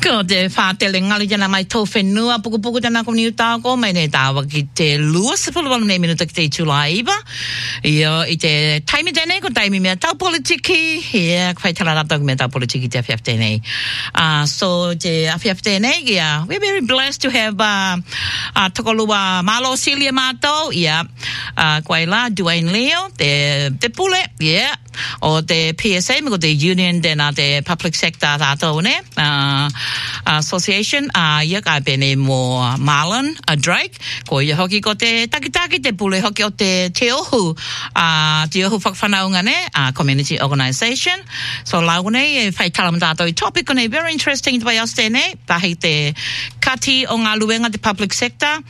Ko te whātelenga li jana mai tō whenua puku jana ko niu tāko mai ne tāwa ki te lua sepuluwalu nei minuta ki te tulaiwa. I te taimi tēnei ko taimi mea tau politiki. Kwhai tala rata ko mea tau politiki te awhiaf tēnei. So te awhiaf tēnei, we're very blessed to have tokolua malo Celia Mato. Koe la, Dwayne Leo, te pule, o te PSA, me ko te union tēnā te public sector tātou ne. Association ia ka pene mo Marlon Drake ko ia hoki ko te takitaki te pule hoki o te ohu whakawhanaunga ne community organisation so laune e whai talam tātou topic ne very interesting to us tēnei tahi te kati o ngā luenga te public sector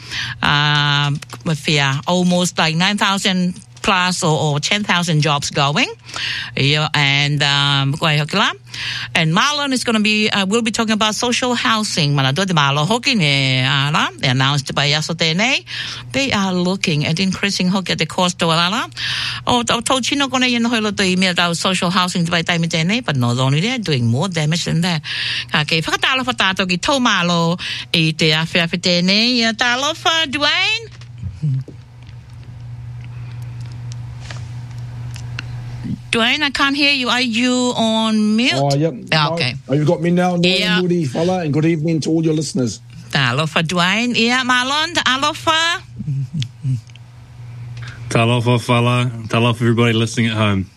with almost like 9,000 plus or 10,000 jobs going. And and Marlon is going to be we'll be talking about social housing. Mana do te malo hoki ne they announced by yesterday they are looking at increasing hoki at the cost of ala. O to chino kone yen holo to email about social housing by time tēnei, but not only they're doing more damage than that. Ka ke whakatalo whatato ki tō malo I te awhiawhi tēnei. Talofa, Dwayne? Dwayne, I can't hear you. Are you on mute? Oh, yep. Okay. Oh, you've got me now. Morning, fella, and good evening to all your listeners. Talofa, Dwayne. Marlon, talofa. Talofa, fella. Talofa, everybody listening at home.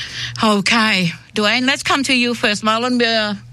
Okay. Dwayne, let's come to you first. Marlon,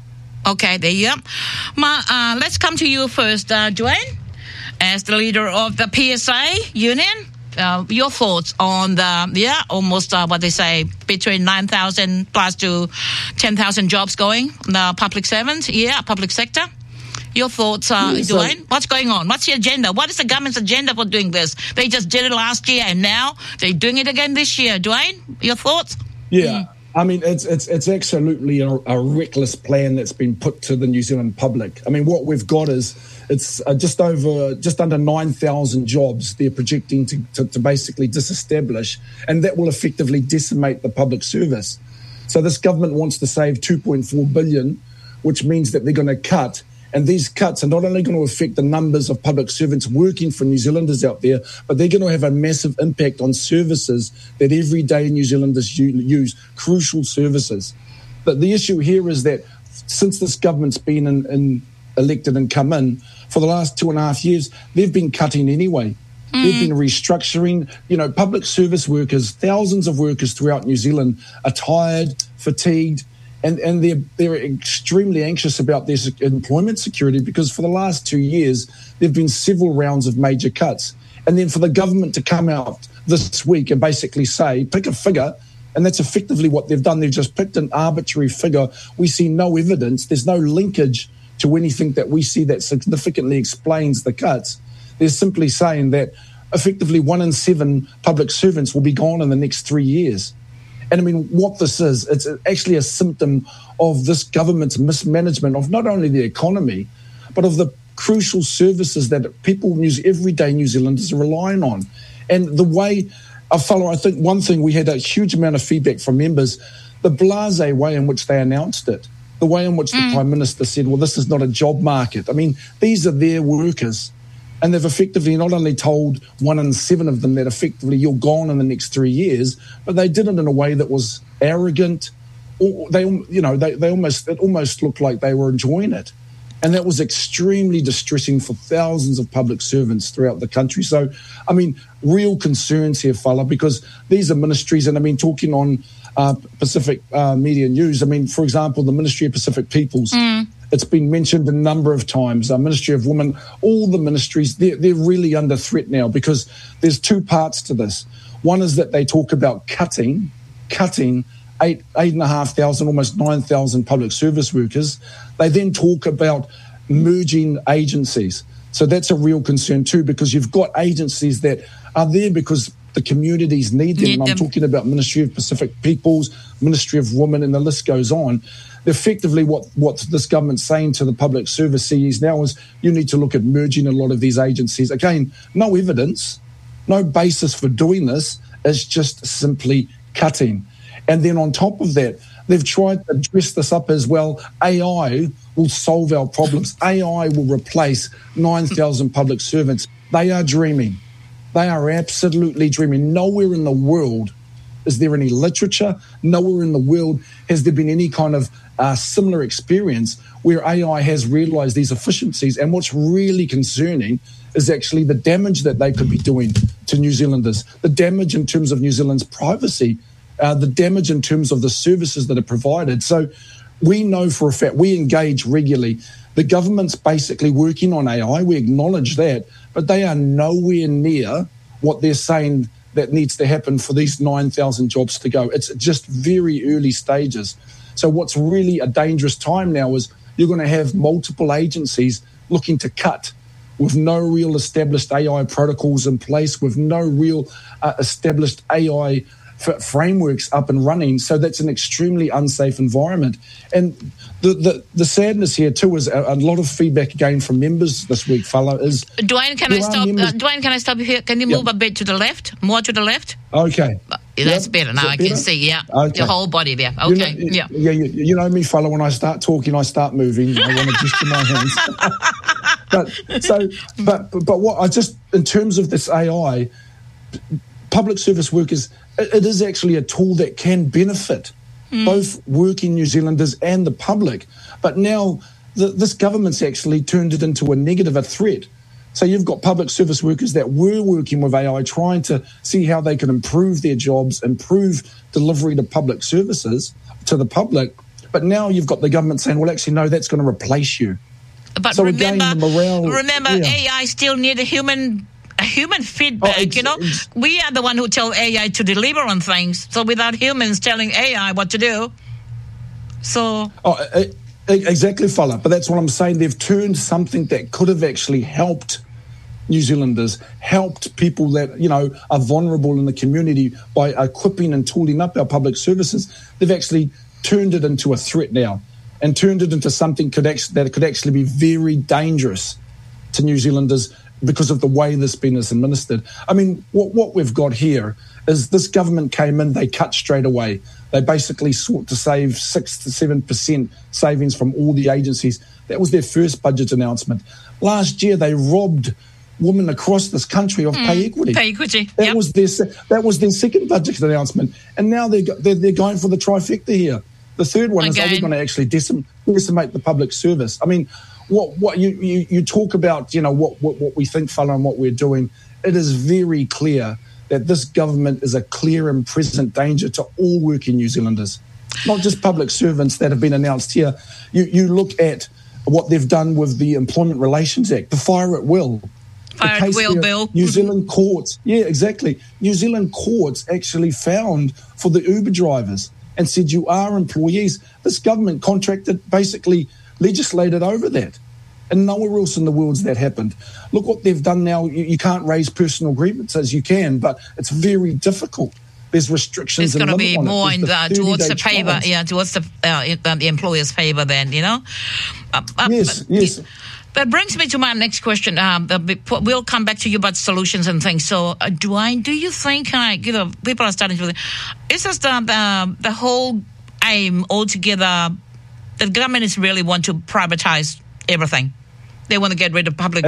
okay, there you are. Let's come to you first, Dwayne, as the leader of the PSA union. Your thoughts on the, almost what they say, between 9,000 plus to 10,000 jobs going in the public servants, public sector. Your thoughts, Dwayne? What's going on? What's the agenda? What is the government's agenda for doing this? They just did it last year and now they're doing it again this year. Dwayne, your thoughts? Yeah. I mean, it's absolutely a reckless plan that's been put to the New Zealand public. I mean, what we've got is it's just under 9,000 jobs they're projecting to basically disestablish, and that will effectively decimate the public service. So this government wants to save 2.4 billion, which means that they're going to cut. And these cuts are not only going to affect the numbers of public servants working for New Zealanders out there, but they're going to have a massive impact on services that everyday New Zealanders use, crucial services. But the issue here is that since this government's been elected and come in, for the last 2.5 years, they've been cutting anyway. They've been restructuring. Public service workers, thousands of workers throughout New Zealand are tired, fatigued, and they're extremely anxious about their employment security because for the last 2 years, there have been several rounds of major cuts. And then for the government to come out this week and basically say, pick a figure, and that's effectively what they've done. They've just picked an arbitrary figure. We see no evidence. There's no linkage to anything that we see that significantly explains the cuts. They're simply saying that effectively 1 in 7 public servants will be gone in the next 3 years. And I mean, what this is, it's actually a symptom of this government's mismanagement of not only the economy, but of the crucial services that everyday New Zealanders are relying on. And the way, I think one thing, we had a huge amount of feedback from members, the blasé way in which they announced it, the way in which the Prime Minister said, well, this is not a job market. I mean, these are their workers. And they've effectively not only told 1 in 7 of them that effectively you're gone in the next 3 years, but they did it in a way that was arrogant. Or it almost looked like they were enjoying it. And that was extremely distressing for thousands of public servants throughout the country. So, I mean, real concerns here, fella, because these are ministries, and I mean, talking on Pacific Media News, I mean, for example, the Ministry of Pacific Peoples, it's been mentioned a number of times, Ministry of Women, all the ministries, they're really under threat now because there's 2 parts to this. One is that they talk about cutting 8,500, almost 9,000 public service workers. They then talk about merging agencies. So that's a real concern too, because you've got agencies that are there because the communities need them. And I'm talking about Ministry of Pacific Peoples, Ministry of Women, and the list goes on. Effectively, what this government's saying to the public service CEs now is you need to look at merging a lot of these agencies. Again, no evidence, no basis for doing this. It's just simply cutting. And then on top of that, They've tried to dress this up as, well, AI will solve our problems. AI will replace 9,000 public servants. They are dreaming. They are absolutely dreaming. Nowhere in the world is there any literature. Nowhere in the world has there been any kind of similar experience where AI has realised these efficiencies. And what's really concerning is actually the damage that they could be doing to New Zealanders, the damage in terms of New Zealand's privacy, the damage in terms of the services that are provided. So we know for a fact, we engage regularly. The government's basically working on AI. We acknowledge that, but they are nowhere near what they're saying that needs to happen for these 9,000 jobs to go. It's just very early stages. So what's really a dangerous time now is you're going to have multiple agencies looking to cut with no real established AI protocols in place, with no real established AI frameworks up and running. So that's an extremely unsafe environment. And the sadness here too is a lot of feedback again from members this week, fella, is... Dwayne, can I stop you here? Can you move a bit to the left? More to the left? Okay. That's better now. I can see, Okay. the whole body there. Okay, You know me, fella, when I start talking, I start moving. I want to gesture my hands. But what I just, in terms of this AI, public service workers, it is actually a tool that can benefit both working New Zealanders and the public. But now this government's actually turned it into a negative, a threat. So you've got public service workers that were working with AI, trying to see how they can improve their jobs, improve delivery to public services, to the public. But now you've got the government saying, well, actually, no, that's going to replace you. But so remember, again, the morale, AI still need a human feedback, We are the one who tell AI to deliver on things. So without humans telling AI what to do, so... Exactly, fella. But that's what I'm saying. They've turned something that could have actually helped New Zealanders, helped people that, are vulnerable in the community by equipping and tooling up our public services. They've actually turned it into a threat now and turned it into something that could actually be very dangerous to New Zealanders because of the way this been is administered. I mean, what we've got here is this government came in, they cut straight away. They basically sought to save 6 to 7% savings from all the agencies. That was their first budget announcement. Last year, they robbed women across this country of pay equity. Pay equity. That was their second budget announcement, and now they're going for the trifecta here. The third one is, are we going to actually decimate the public service? I mean, what you talk about, what we think, fella, and what we're doing. It is very clear that this government is a clear and present danger to all working New Zealanders, not just public servants that have been announced here. You look at what they've done with the Employment Relations Act, the Fire at Will. Fire at Will bill. New Zealand courts, exactly. New Zealand courts actually found for the Uber drivers and said you are employees. This government basically legislated over that. And nowhere else in the world's that happened. Look what they've done now. You can't raise personal grievances. You can, but it's very difficult. There's restrictions. It's going to be more towards the favor, towards the employer's favor. Then yes. That brings me to my next question. We'll come back to you about solutions and things. So, Dwayne, do you think people are starting to think, is this the whole aim altogether? The government is really want to privatize everything. They want to get rid of public,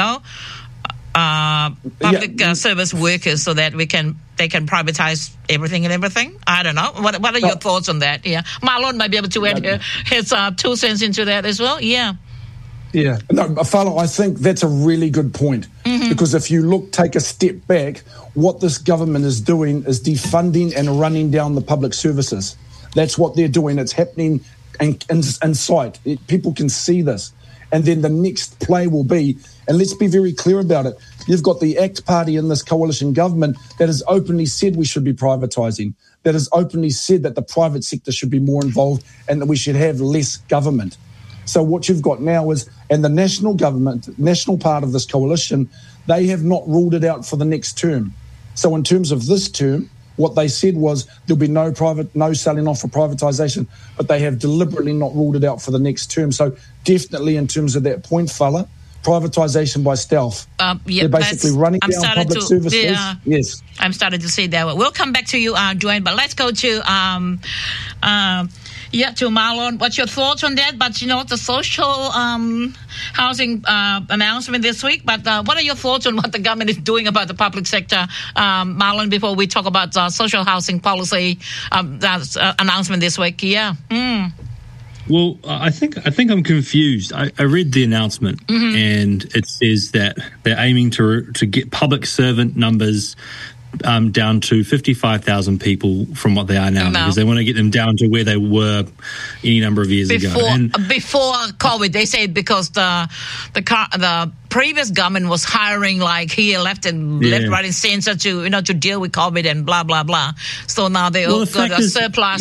service workers so that they can privatize everything and everything. I don't know. What are your thoughts on that? Yeah, Marlon might be able to add his 2 cents into that as well. Yeah. Yeah, no, fellow, I think that's a really good point because if you take a step back, what this government is doing is defunding and running down the public services. That's what they're doing. It's happening in sight. People can see this. And then the next play will be, and let's be very clear about it, you've got the ACT Party in this coalition government that has openly said we should be privatising, that has openly said that the private sector should be more involved and that we should have less government. So what you've got now is, and the national government, national part of this coalition, they have not ruled it out for the next term. So in terms of this term, what they said was there'll be no selling off for privatisation, but they have deliberately not ruled it out for the next term. So definitely in terms of that point, fella, privatisation by stealth. They're basically running down public services. Yes. I'm starting to see that. We'll come back to you, Dwayne, but let's go to Yeah, to Marlon, what's your thoughts on that? But, the social housing announcement this week. But what are your thoughts on what the government is doing about the public sector? Marlon, before we talk about social housing policy announcement this week. Yeah. Well, I think I'm confused. I read the announcement, and it says that they're aiming to get public servant numbers down to 55,000 people from what they are now, because they want to get them down to where they were any number of years ago. Before COVID, they said because the previous government was hiring like here, left, right, and center to to deal with COVID and blah blah blah. So now they all got a surplus.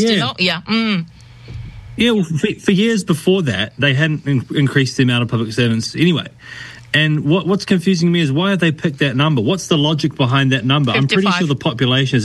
Yeah, well, for years before that, they hadn't increased the amount of public servants anyway. And what's confusing me is why have they picked that number? What's the logic behind that number? 55. I'm pretty sure the population is